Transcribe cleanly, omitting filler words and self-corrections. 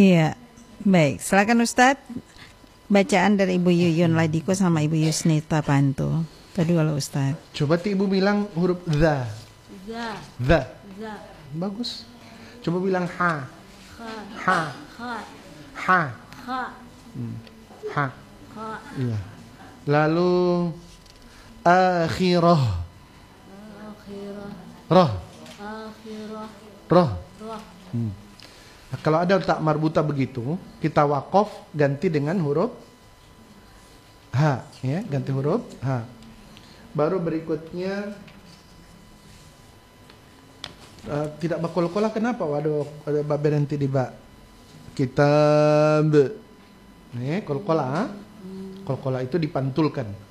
Iya, baik. Silakan Ustadz. Bacaan dari Ibu Yuyun Ladiko sama Ibu Yusnita Panto. Tadi kalau Ustadz. Coba Ibu bilang huruf za. Za. Za. Za. Bagus. Coba bilang ha. Kha. Ha. Kha. Ha. Kha. Ha. Kha. Iya. Lalu akhirah. Akhirah. Roh. Akhirah. Roh. Roh. Nah, kalau ada tak marbuta begitu, kita wakof ganti dengan huruf ha, ya, ganti huruf ha. Baru berikutnya tidak bakol-kola kenapa? Waduh, ada bab berhenti di bak. Kitab. Nih, kol-kola. Kol-kola itu dipantulkan.